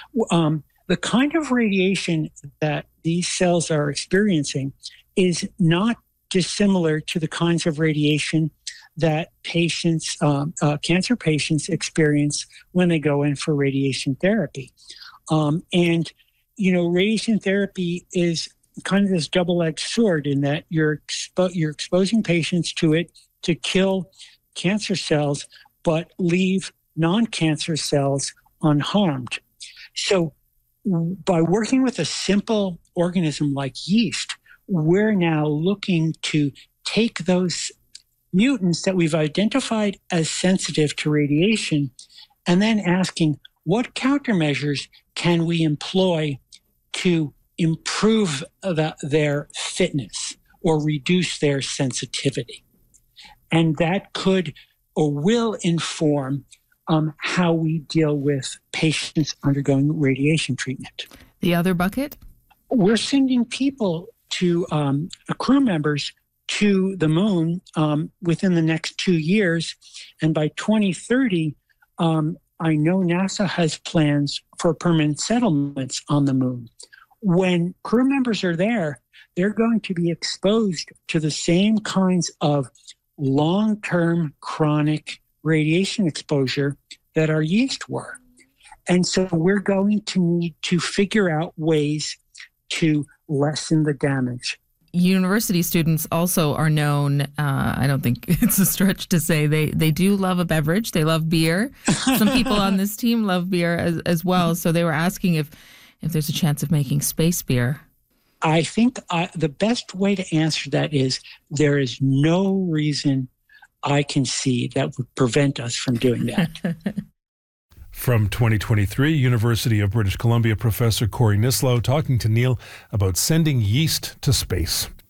The kind of radiation that these cells are experiencing is not dissimilar to the kinds of radiation that patients, cancer patients, experience when they go in for radiation therapy. Radiation therapy is kind of this double-edged sword in that you're exposing patients to it to kill cancer cells, but leave non-cancer cells unharmed. So by working with a simple organism like yeast, we're now looking to take those mutants that we've identified as sensitive to radiation and then asking what countermeasures can we employ to improve their fitness or reduce their sensitivity. And that could or will inform how we deal with patients undergoing radiation treatment. The other bucket? We're sending people crew members to the moon within the next 2 years. And by 2030, I know NASA has plans for permanent settlements on the moon. When crew members are there, they're going to be exposed to the same kinds of long-term chronic radiation exposure that our yeast were. And so we're going to need to figure out ways to lessen the damage. University students also are known, I don't think it's a stretch to say, they do love a beverage. They love beer. Some people on this team love beer as well. So they were asking if there's a chance of making space beer. I think the best way to answer that is there is no reason I can see that would prevent us from doing that. From 2023, University of British Columbia professor Corey Nislow talking to Neil about sending yeast to space.